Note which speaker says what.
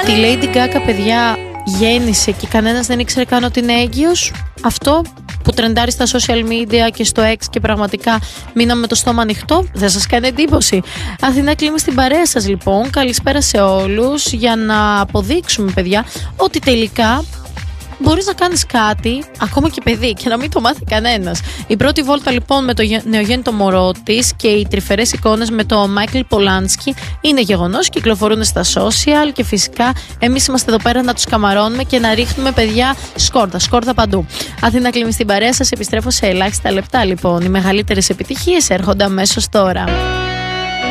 Speaker 1: Ότι η Lady Gaga, παιδιά, γέννησε και κανένας δεν ήξερε καν ότι είναι έγκυος. Αυτό που τρεντάρει στα social media και στο X και πραγματικά μείναμε με το στόμα ανοιχτό, δεν σας κάνει εντύπωση? Αθηνά Κλίμη στην παρέα σας λοιπόν. Καλησπέρα σε όλους, για να αποδείξουμε, παιδιά, ότι τελικά μπορείς να κάνεις κάτι, ακόμα και παιδί, και να μην το μάθει κανένας. Η πρώτη βόλτα λοιπόν με το νεογέννητο μωρό της και οι τρυφερές εικόνες με το Μάικλ Πολάνσκι είναι γεγονός, κυκλοφορούν στα social και φυσικά εμείς είμαστε εδώ πέρα να τους καμαρώνουμε και να ρίχνουμε, παιδιά, σκόρδα παντού. Αθήνα Κλίμη στην παρέα σας, επιστρέφω σε ελάχιστα λεπτά λοιπόν. Οι μεγαλύτερες επιτυχίες έρχονται αμέσως τώρα.